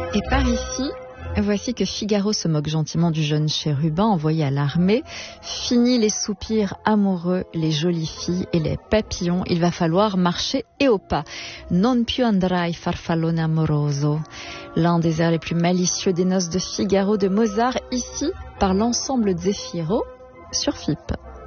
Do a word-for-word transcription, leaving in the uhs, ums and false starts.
Et par ici, voici que Figaro se moque gentiment du jeune chérubin envoyé à l'armée. Fini les soupirs amoureux, les jolies filles et les papillons, il va falloir marcher et au pas. Non più andrai farfallone amoroso. L'un des airs les plus malicieux des noces de Figaro de Mozart, ici par l'ensemble Zefiro sur F I P.